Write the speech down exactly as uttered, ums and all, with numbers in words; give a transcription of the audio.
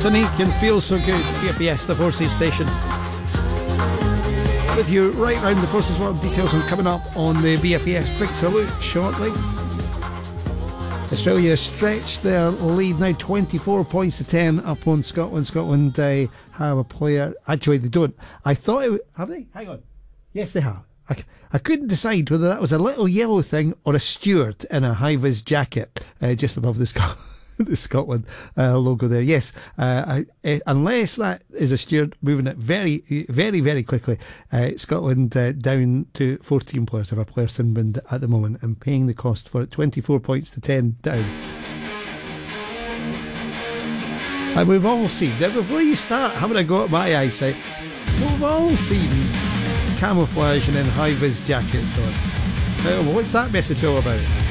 Sonique and Feel So Good, B F B S, the Forces station. With you right round the Forces World. Details are coming up on the B F B S Big Salute shortly. Australia stretched their lead now twenty-four points to ten up on Scotland. Scotland uh, have a player. Actually, they don't. I thought it. Have they? Hang on. Yes, they have. I, I couldn't decide whether that was a little yellow thing or a steward in a high-vis jacket uh, just above the Scotland. The Scotland uh, logo there. Yes, uh, I, uh, unless that is a steward moving it very, very, very quickly. Uh, Scotland uh, down to fourteen players, have a player sinbinned at the moment and paying the cost for it. twenty-four points to ten down. And we've all seen, now before you start having a go at my eyesight, we've all seen camouflage and then high-vis jackets on. Uh, what's that message all about?